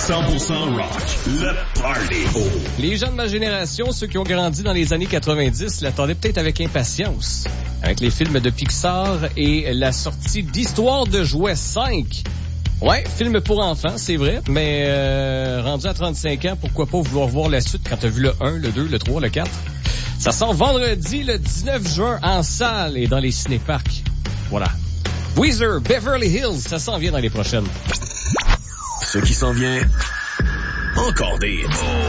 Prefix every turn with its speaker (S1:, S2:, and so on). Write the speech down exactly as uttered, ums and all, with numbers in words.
S1: cent pour cent rock, le party.
S2: Les gens de ma génération, ceux qui ont grandi dans les années quatre-vingt-dix, l'attendaient peut-être avec impatience. Avec les films de Pixar et la sortie d'Histoire de jouets cinq. Ouais, film pour enfants, c'est vrai, mais euh, rendu à trente-cinq ans, pourquoi pas vouloir voir la suite quand t'as vu le un, le deux, le trois, le quatre? Ça sort vendredi, le dix-neuf juin, en salle et dans les cinéparcs. Voilà. Weezer, Beverly Hills, ça s'en vient dans les prochaines.
S1: Ce qui s'en vient, encore des hits.